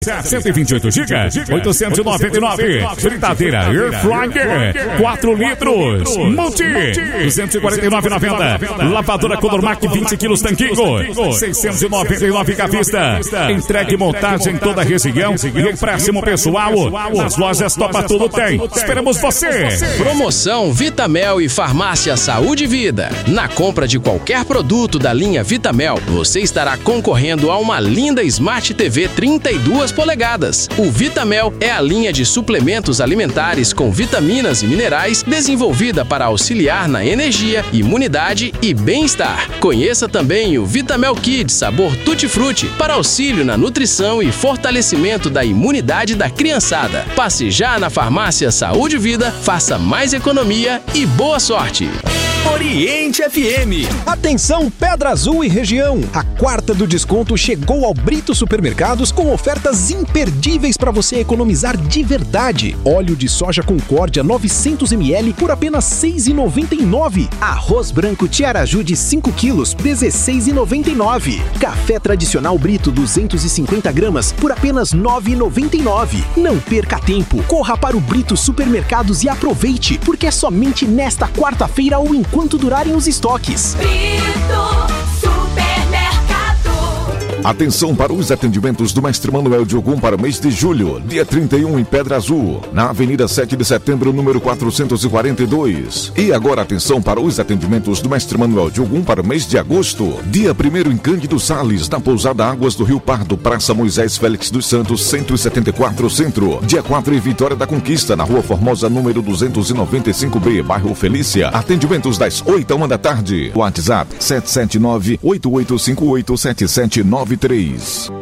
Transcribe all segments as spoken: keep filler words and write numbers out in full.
cento e vinte e oito gigas, oitocentos e noventa e nove. Fritadeira Air Fryer, quatro litros. Multi, duzentos e quarenta e nove reais e noventa centavos. Lavadora Colormac, vinte quilos tanquinho, seiscentos e noventa e nove reais à vista. Entregue e montagem em toda a região e empréstimo pessoal. Nas lojas Topa Tudo tem. Esperamos você. Promoção Vitamel e Farmácia Saúde e Vida. Na compra de qualquer produto da linha Vitamel, você estará concorrendo a uma linda Smart T V trinta e duas polegadas. O Vitamel é a linha de suplementos alimentares com vitaminas e minerais desenvolvida para auxiliar na energia, imunidade e bem-estar. Conheça também o Vitamel Kids sabor Tutti Frutti para auxílio na nutrição e fortalecimento da imunidade da criançada. Passe já na Farmácia Saúde e Vida, faça mais economia e boa sorte. Oriente F M. Atenção Pedra Azul e região. A quarta do desconto chegou ao Brito Supermercados com ofertas imperdíveis para você economizar de verdade. Óleo de soja Concórdia novecentos mililitros por apenas seis reais e noventa e nove centavos. Arroz branco Tiaraju de cinco quilos, dezesseis reais e noventa e nove centavos. Café tradicional Brito duzentos e cinquenta gramas por apenas nove reais e noventa e nove centavos. Não perca tempo. Corra para o Brito Supermercados e aproveite, porque é somente nesta quarta-feira ou enquanto durarem os estoques. Brito Supermercado. Atenção para os atendimentos do Mestre Manuel de Ogum para o mês de julho, dia trinta e um em Pedra Azul, na Avenida sete de Setembro, número quatrocentos e quarenta e dois. E agora atenção para os atendimentos do Mestre Manuel de Ogum para o mês de agosto, dia primeiro em Cândido Sales, na Pousada Águas do Rio Pardo, Praça Moisés Félix dos Santos, cento e setenta e quatro Centro. Dia quatro em Vitória da Conquista, na Rua Formosa, número duzentos e noventa e cinco B, bairro Felícia. Atendimentos das oito à uma da tarde. WhatsApp sete sete nove, oito oito cinco oito, sete sete nove três.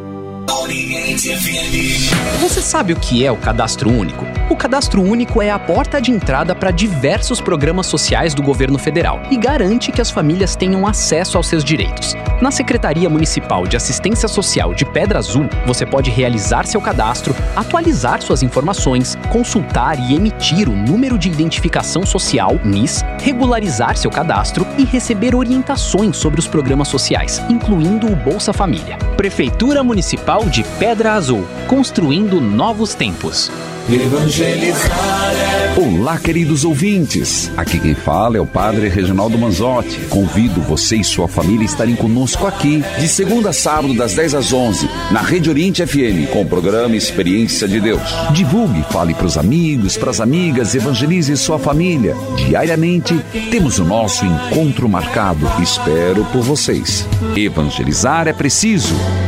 Você sabe o que é o Cadastro Único? O Cadastro Único é a porta de entrada para diversos programas sociais do governo federal e garante que as famílias tenham acesso aos seus direitos. Na Secretaria Municipal de Assistência Social de Pedra Azul, você pode realizar seu cadastro, atualizar suas informações, consultar e emitir o número de identificação social, N I S, regularizar seu cadastro e receber orientações sobre os programas sociais, incluindo o Bolsa Família. Prefeitura Municipal de Pedra Azul, construindo novos tempos. Evangelizar é... Olá, queridos ouvintes. Aqui quem fala é o Padre Reginaldo Manzotti. Convido você e sua família a estarem conosco aqui, de segunda a sábado, das dez às onze, na Rede Oriente F M, com o programa Experiência de Deus. Divulgue, fale para os amigos, para as amigas, evangelize sua família. Diariamente, temos o nosso encontro marcado. Espero por vocês. Evangelizar é preciso.